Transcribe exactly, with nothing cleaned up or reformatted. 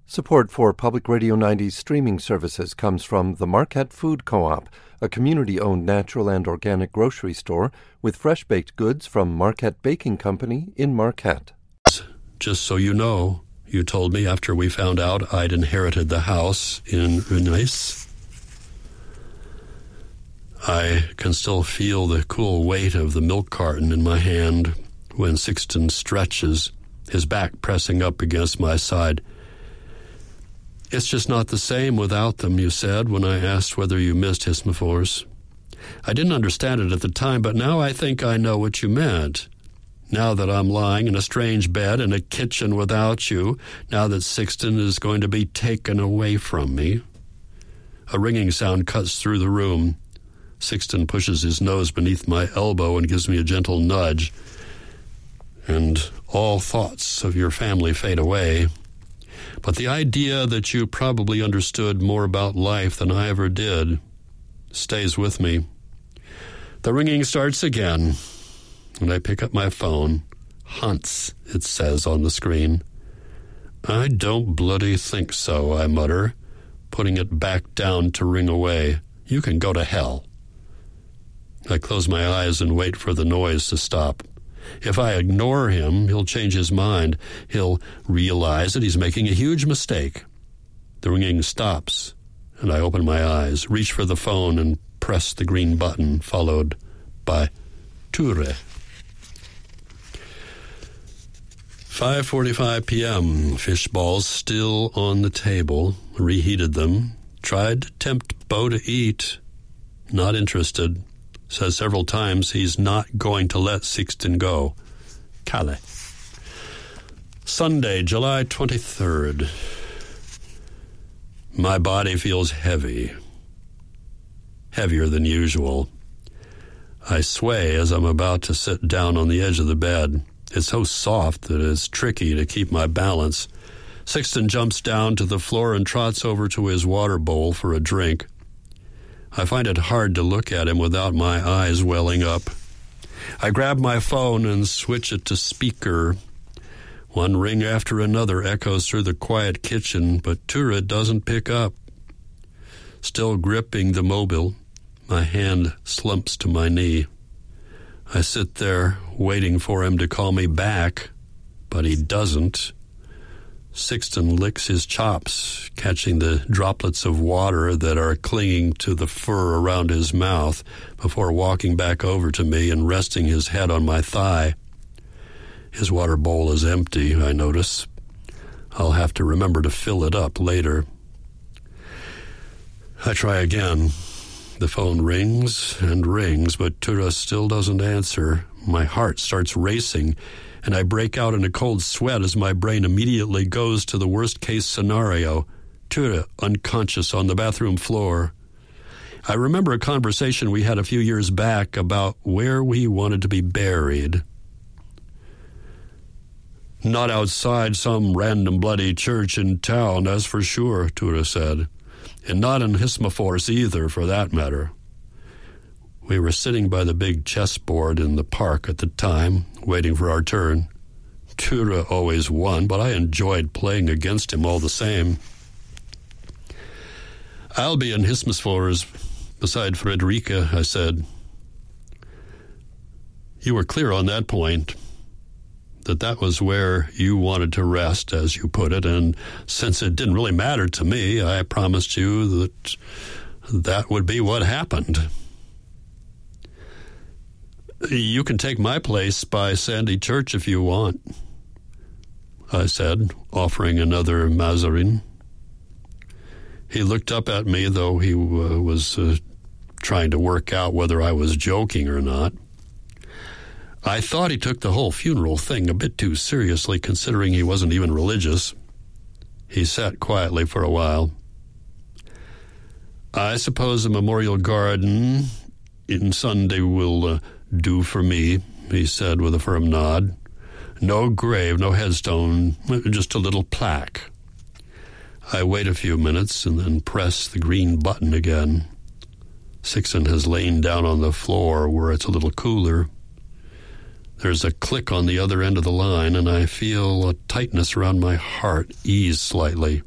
Support for Public Radio ninety's streaming services comes from the Marquette Food Co-op, a community-owned natural and organic grocery store with fresh-baked goods from Marquette Baking Company in Marquette. Just so you know, you told me after we found out I'd inherited the house in Eunice. I can still feel the cool weight of the milk carton in my hand when Sixton stretches, his back pressing up against my side. It's just not the same without them, you said, when I asked whether you missed Hismophores. I didn't understand it at the time, but now I think I know what you meant. Now that I'm lying in a strange bed in a kitchen without you, now that Sixton is going to be taken away from me. A ringing sound cuts through the room. Sixton pushes his nose beneath my elbow and gives me a gentle nudge. And all thoughts of your family fade away. But the idea that you probably understood more about life than I ever did stays with me. The ringing starts again, and I pick up my phone. Hunts, it says on the screen. I don't bloody think so, I mutter, putting it back down to ring away. You can go to hell. I close my eyes and wait for the noise to stop. If I ignore him, he'll change his mind. He'll realize that he's making a huge mistake. The ringing stops, and I open my eyes, reach for the phone, and press the green button, followed by Ture. five forty-five p.m. Fish balls still on the table. Reheated them. Tried to tempt Bo to eat. Not interested. Says several times he's not going to let Sixton go. Calais. Sunday, July twenty-third. My body feels heavy. Heavier than usual. I sway as I'm about to sit down on the edge of the bed. It's so soft that it's tricky to keep my balance. Sixton jumps down to the floor and trots over to his water bowl for a drink. I find it hard to look at him without my eyes welling up. I grab my phone and switch it to speaker. One ring after another echoes through the quiet kitchen, but Ture doesn't pick up. Still gripping the mobile, my hand slumps to my knee. I sit there waiting for him to call me back, but he doesn't. Sixton licks his chops, catching the droplets of water that are clinging to the fur around his mouth before walking back over to me and resting his head on my thigh. His water bowl is empty, I notice. I'll have to remember to fill it up later. I try again. The phone rings and rings, but Ture still doesn't answer. My heart starts racing, and I break out in a cold sweat as my brain immediately goes to the worst-case scenario. Ture unconscious on the bathroom floor. I remember a conversation we had a few years back about where we wanted to be buried. Not outside some random bloody church in town, that's for sure, Ture said. And not in Hismophores either, for that matter. We were sitting by the big chessboard in the park at the time, waiting for our turn. Ture always won, but I enjoyed playing against him all the same. I'll be in Hismophores beside Frederica, I said. You were clear on that point, that that was where you wanted to rest, as you put it, and since it didn't really matter to me, I promised you that that would be what happened. You can take my place by Sandy Church if you want, I said, offering another Mazarin. He looked up at me, though he uh, was uh, trying to work out whether I was joking or not. I thought he took the whole funeral thing a bit too seriously, considering he wasn't even religious. He sat quietly for a while. I suppose a memorial garden in Sunday will uh, do for me, he said with a firm nod. No grave, no headstone, just a little plaque. I wait a few minutes and then press the green button again. Sixton has lain down on the floor where it's a little cooler. There's a click on the other end of the line, and I feel a tightness around my heart ease slightly.